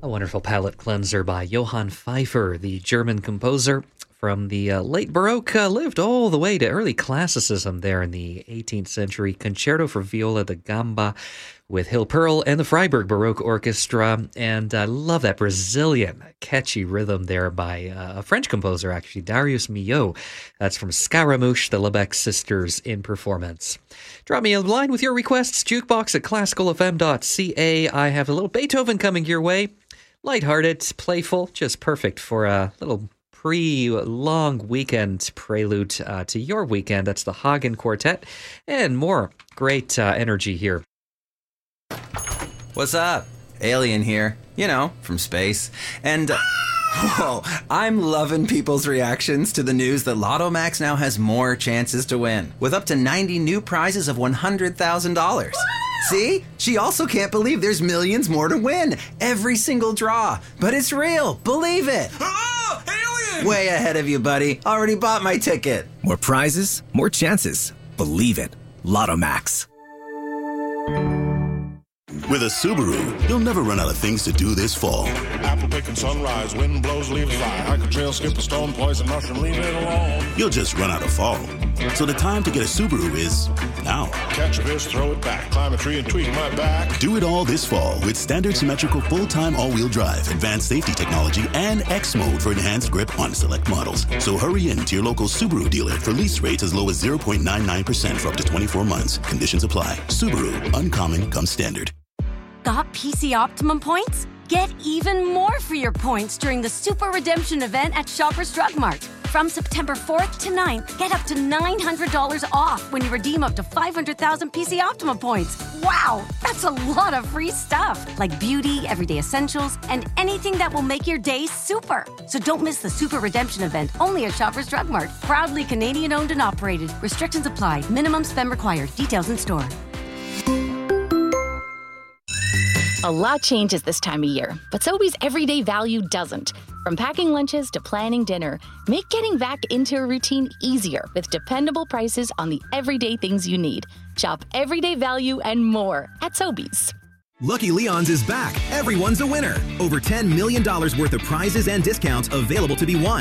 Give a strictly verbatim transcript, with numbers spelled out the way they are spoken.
A wonderful palate cleanser by Johann Pfeiffer, the German composer from the uh, late Baroque, uh, lived all the way to early classicism there in the eighteenth century. Concerto for Viola da Gamba with Hill Pearl and the Freiburg Baroque Orchestra. And I love that Brazilian catchy rhythm there by uh, a French composer, actually, Darius Milhaud. That's from Scaramouche, the Lebec sisters in performance. Drop me a line with your requests, jukebox at classical f m dot c a. I have a little Beethoven coming your way. Lighthearted, playful, just perfect for a little pre-long weekend prelude uh, to your weekend. That's the Hagen Quartet and more great uh, energy here. What's up? Alien here, you know, from space. And, uh, whoa, I'm loving people's reactions to the news that Lotto Max now has more chances to win, with up to ninety new prizes of one hundred thousand dollars. See? She also can't believe there's millions more to win. Every single draw. But it's real. Believe it. Oh, alien! Way ahead of you, buddy. Already bought my ticket. More prizes, more chances. Believe it. Lotto Max. With a Subaru, you'll never run out of things to do this fall. Apple picking sunrise, wind blows, leaves fly. Hike a trail, skip a stone, poison mushroom, leave it alone. You'll just run out of fall. So the time to get a Subaru is now. Catch a fish, throw it back, climb a tree and tweak my back. Do it all this fall with standard symmetrical full-time all-wheel drive, advanced safety technology, and X mode for enhanced grip on select models. So hurry in to your local Subaru dealer for lease rates as low as zero point nine nine percent for up to twenty-four months. Conditions apply. Subaru, uncommon comes standard. Got P C Optimum points? Get even more for your points during the Super Redemption event at Shoppers Drug Mart. From September fourth to ninth, get up to nine hundred dollars off when you redeem up to five hundred thousand P C Optimum points. Wow, that's a lot of free stuff, like beauty, everyday essentials, and anything that will make your day super. So don't miss the Super Redemption event only at Shoppers Drug Mart. Proudly Canadian owned and operated. Restrictions apply. Minimum spend required. Details in store. A lot changes this time of year, but Sobeys everyday value doesn't. From packing lunches to planning dinner, make getting back into a routine easier with dependable prices on the everyday things you need. Shop everyday value and more at Sobeys. Lucky Leon's is back. Everyone's a winner. Over ten million dollars worth of prizes and discounts available to be won.